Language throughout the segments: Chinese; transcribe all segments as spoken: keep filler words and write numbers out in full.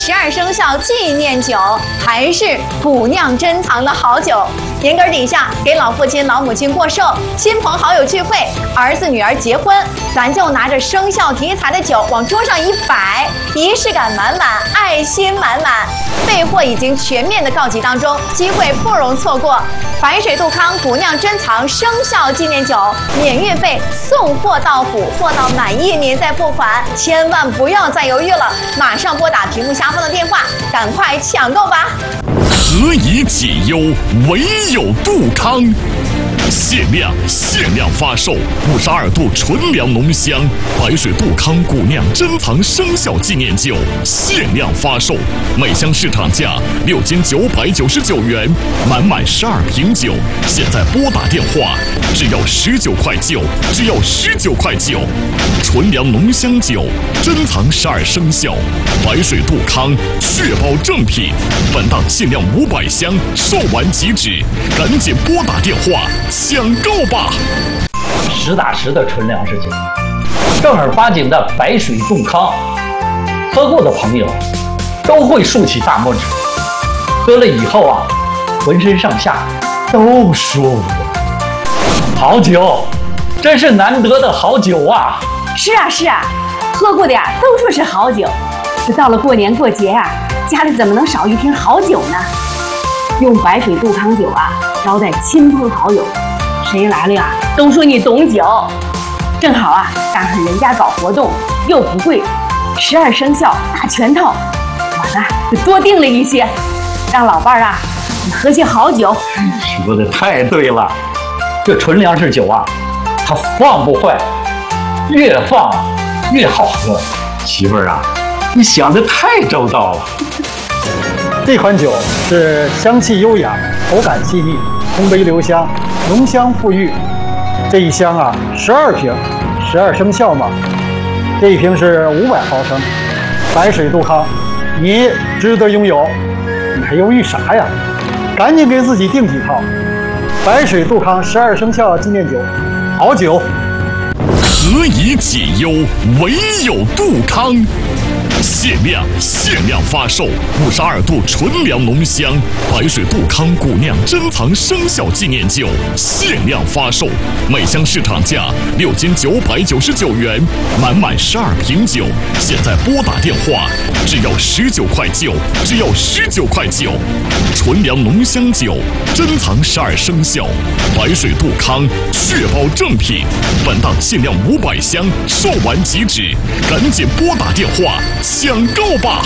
十二生肖纪念酒还是古酿珍藏的好酒。年根底下给老父亲、老母亲过寿，亲朋好友聚会，儿子女儿结婚，咱就拿着生肖题材的酒往桌上一摆，仪式感满满，爱心满满。备货已经全面的告急当中，机会不容错过。白水杜康古酿珍藏生肖纪念酒，免运费，送货到府，货到满意您再付款，千万不要再犹豫了，马上拨打屏幕下方的电话，赶快抢购吧！ 何以解忧，唯有杜康。限量限量发售五十二度纯粮浓香白水杜康古酿珍藏生肖纪念酒，限量发售，每箱市场价六千九百九十九元，满满十二瓶酒，现在拨打电话，只要十九块九，只要十九块九。纯粮浓香酒，珍藏十二生肖，白水杜康，确保正品。本档限量五百箱，售完即止，赶紧拨打电话抢购吧！ 实打实的纯粮食酒，正儿八经的白水杜康，喝过的朋友都会竖起大拇指，喝了以后啊，浑身上下都舒服。好酒，真是难得的好酒啊！ 是啊是啊，喝过的呀都说是好酒，这到了过年过节啊，家里怎么能少一瓶好酒呢？用白水杜康酒啊招待亲朋好友，谁来了呀都说你懂酒。正好啊赶上人家搞活动，又不贵，十二生肖大全套，我呢就多订了一些，让老伴儿啊喝些好酒。 说的太对了，这纯粮食酒啊，它放不坏，越放越好喝。媳妇儿啊，你想的太周到了。 这款酒是香气优雅，口感细腻，通杯留香，浓香馥郁。这一箱啊，十二瓶，十二生肖嘛。这一瓶是五百毫升，白水杜康，你值得拥有，你还犹豫啥呀？赶紧给自己订几套。白水杜康十二生肖纪念酒，好酒。 何以解忧，唯有杜康。限量限量发售五十二度纯粮浓香白水杜康古酿珍藏生肖纪念酒，限量发售，每箱市场价六千九百九十九元，满满十二瓶酒，现在拨打电话，只要十九块九，只要十九块九。纯粮浓香酒，珍藏十二生肖，白水杜康，确保正品。本档限量五百箱，售完即止，赶紧拨打电话抢购吧！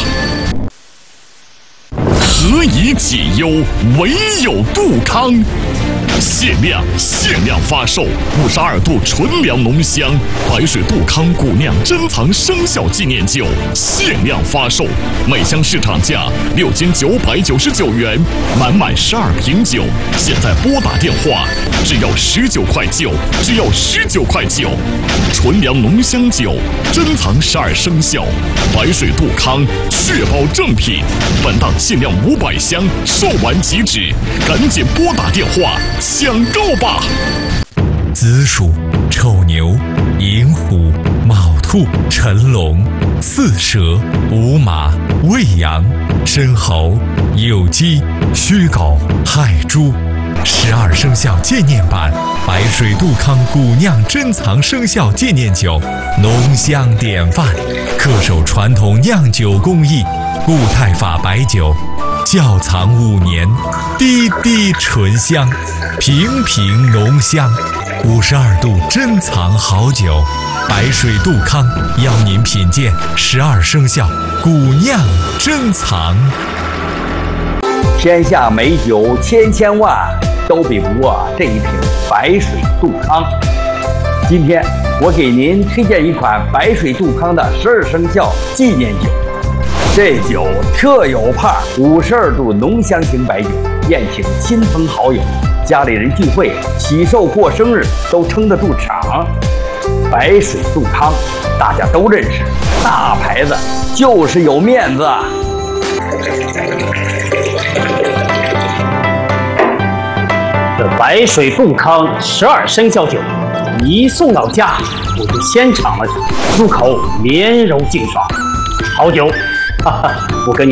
何以解忧，唯有杜康。限量限量发售五十二度纯粮浓香白水杜康古酿珍藏生肖纪念酒，限量发售，每箱市场价六千九百九十九元，满满十二瓶酒，现在拨打电话，只要十九块九，只要十九块九。纯粮浓香酒，珍藏十二生肖，白水杜康，确保正品。本档限量五百箱，售完即止，赶紧拨打电话抢购吧！ 子鼠、丑牛、寅虎、卯兔、辰龙、巳蛇、午马、未羊、申猴、酉鸡、戌狗、亥猪。十二生肖纪念版白水杜康古酿珍藏生肖纪念酒，浓香典范，恪守传统酿酒工艺，固态法白酒，窖藏五年，滴滴醇香，瓶瓶浓香。五十二度珍藏好酒，白水杜康邀您品鉴十二生肖古酿珍藏。 天下美酒千千万，都比不过这一瓶白水杜康。今天我给您推荐一款白水杜康的十二生肖纪念酒。这酒特有派，五十二度浓香型白酒，宴请亲朋好友，家里人聚会、喜寿过生日都撑得住场。白水杜康大家都认识，大牌子就是有面子。 这白水杜康十二生肖酒一送到家，我就先尝了尝，入口绵柔净爽，好酒，哈哈，不跟你